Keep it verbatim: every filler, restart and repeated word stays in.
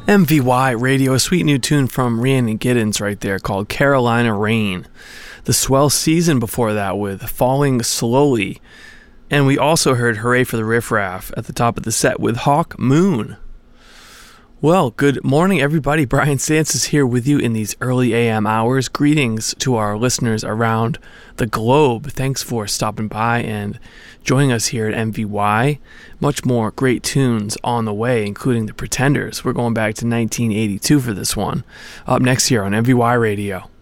M V Y Radio, a sweet new tune from Rhiannon Giddens right there called Carolina Rain. The Swell Season before that with Falling Slowly. And we also heard Hooray for the Riff Raff at the top of the set with Hawk Moon. Well, good morning, everybody. Brian Stantz is here with you in these early A M hours. Greetings to our listeners around the globe. Thanks for stopping by and joining us here at M V Y. Much more great tunes on the way, including The Pretenders. We're going back to nineteen eighty-two for this one. Up next here on M V Y Radio.